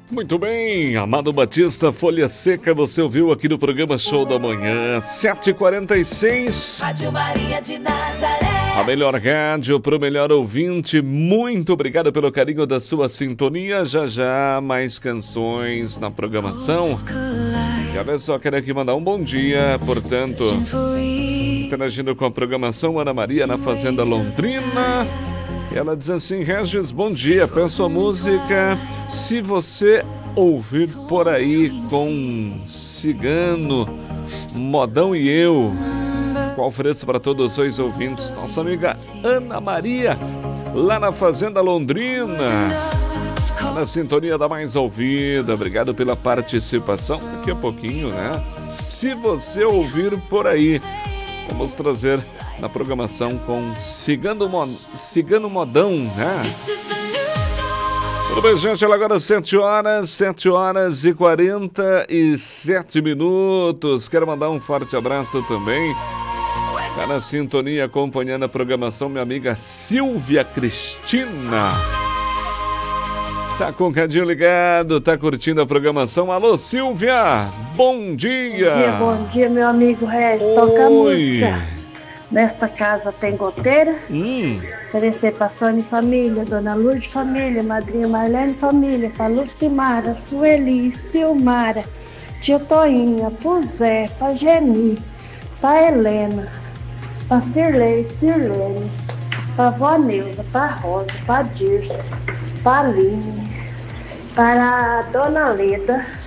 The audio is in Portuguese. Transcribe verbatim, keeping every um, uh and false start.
Muito bem, Amado Batista, Folha Seca, você ouviu aqui no programa Show da Manhã, sete e quarenta e seis. Rádio Maria de Nazaré. A melhor rádio para o melhor ouvinte. Muito obrigado pelo carinho da sua sintonia. Já já mais canções na programação. E olha só, quero aqui mandar um bom dia, portanto, interagindo com a programação, Ana Maria na Fazenda Londrina. Ela diz assim: Regis, bom dia, peço a música Se Você Ouvir Por Aí com Cigano, Modão e Eu. Qual ofereço para todos os ouvintes? Nossa amiga Ana Maria, lá na Fazenda Londrina, na sintonia da mais ouvida. Obrigado pela participação. Daqui a pouquinho, né? Se Você Ouvir Por Aí, vamos trazer na programação com Cigano, Mo... Cigano Modão, né? Tudo bem, gente? Agora sete horas, sete horas e quarenta e sete minutos. Quero mandar um forte abraço também. Tá na sintonia acompanhando a programação, minha amiga Silvia Cristina. Tá com o cadinho ligado, tá curtindo a programação. Alô, Silvia! Bom dia! Bom dia, bom dia, meu amigo Regis. Toca a música. Nesta casa tem goteira. Hum. Oferecer pra Sônia Família, Dona Lourdes Família, Madrinha Marlene Família, pra Lucimara, Sueli, Silmara, Tia Toinha, pro Zé, pra Geni, pra Helena, pra Cirlei, Sirlene, pra Vó Neuza, pra Rosa, pra Dirce, pra Aline, para a Dona Leda,